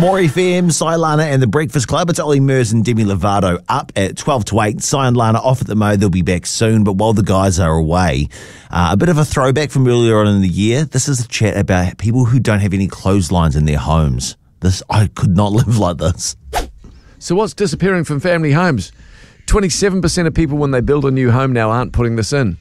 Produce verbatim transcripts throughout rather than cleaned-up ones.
More F M, Cy Lana and the Breakfast Club. It's Ollie Murs and Demi Lovato up at twelve to eight. Cy and Lana off at the mo. They'll be back soon. But while the guys are away, uh, a bit of a throwback from earlier on in the year. This is a chat about people who don't have any clotheslines in their homes. This I could not live like this. So what's disappearing from family homes? twenty-seven percent of people when they build a new home now aren't putting this in.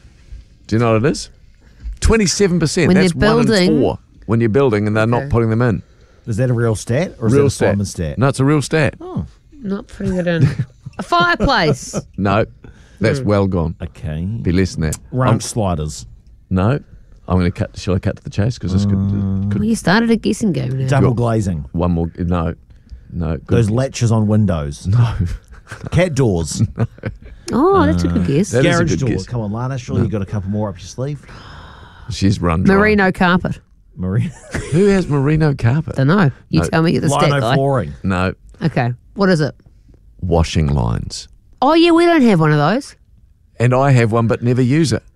Do you know what it is? twenty-seven percent. When That's they're building. one in four when you're building and they're Okay. not putting them in. Is that a real stat or is Real that a stat. Simon stat? No, it's a real stat. Oh, Not putting it in. A fireplace. No, that's well gone. okay. Be less than that. Ranch I'm- sliders. No, I'm going to cut. Shall I cut to the chase? Because this could, could Well, you started a guessing game now. Double Got- glazing. one more. No, no. Good. Those latches on windows. no. Cat doors. Oh, that's a good guess. That is a Garage good door. guess. Come on, Lana. Surely you got a couple more up your sleeve. She's run dry. Merino carpet. Maria. Who has merino carpet? Don't know. You No. tell me, you're the stat Lino guy. flooring. No, Okay. What is it? washing lines. Oh, yeah, we don't have one of those. And I have one, but never use it.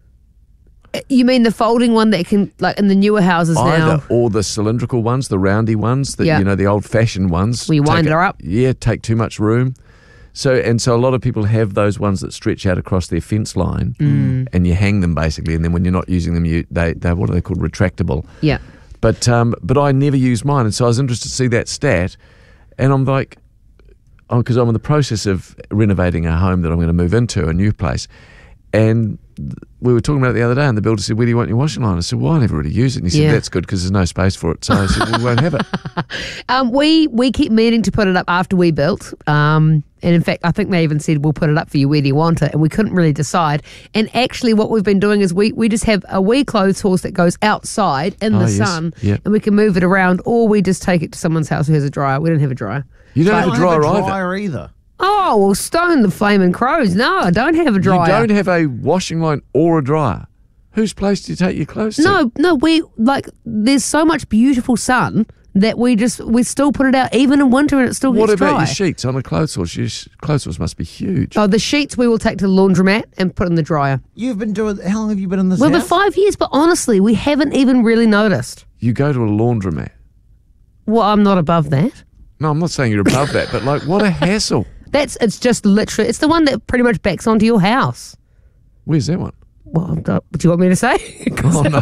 You mean the folding one that can, like in the newer houses now? Either or the cylindrical ones, the roundy ones, that Yeah. you know, the old-fashioned ones. Where you wind take her up? Yeah, take too much room. So and so, a lot of people have those ones that stretch out across their fence line, Mm. and you hang them basically, and then when you're not using them, you they they what are they called, retractable. Yeah. But um, but I never use mine, and so I was interested to see that stat, and I'm like, oh, because I'm in the process of renovating a home that I'm going to move into, a new place, and we were talking about it the other day, and the builder said, "Where do you want your washing line?" I said, "Well, I never really use it." And he Yeah. said, "That's good because there's no space for it." So I said, "Well, we won't have it." Um, we we keep meaning to put it up after we built. Um, and in fact, I think they even said, we'll put it up for you. Where do you want it? And we couldn't really decide. And actually what we've been doing is we, we just have a wee clothes horse that goes outside in Oh, the yes. sun. Yep. And we can move it around, or we just take it to someone's house who has a dryer. We don't have a dryer. You don't I have a don't dryer have a either. dryer either. Oh, well, stone the flaming crows. No, I don't have a dryer. You don't have a washing line or a dryer. Whose place do you take your clothes to? No, no, we, like, there's so much beautiful sun that we just, we still put it out even in winter and it still What gets about dry. your sheets on a clothes horse? Your sh- clothes horse must be huge. Oh, the sheets we will take to the laundromat and put in the dryer. You've been doing. How long have you been in this Well, house? but five years, but honestly, we haven't even really noticed. You go to a laundromat. Well, I'm not above that. No, I'm not saying you're above that, but like, what a hassle. That's, it's just literally, it's the one that pretty much backs onto your house. Where's that one? Well, do you want me to say? 'Cause Oh, no.